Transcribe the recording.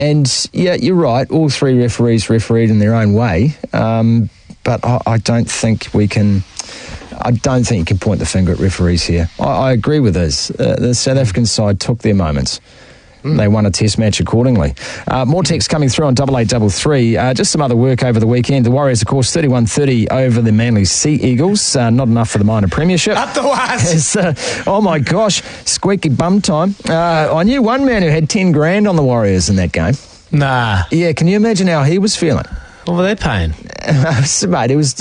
And, yeah, you're right. All three referees refereed in their own way. But I don't think we can... I don't think you can point the finger at referees here. I agree with this. The South African side took their moments. They won a test match accordingly. More text coming through on 8833. Just some other work over the weekend. The Warriors, of course, 31-30 over the Manly Sea Eagles. Not enough for the minor premiership. Up the was. Oh, my gosh. Squeaky bum time. I knew one man who had 10 grand on the Warriors in that game. Nah. Yeah, can you imagine how he was feeling? What were they paying? Mate, it was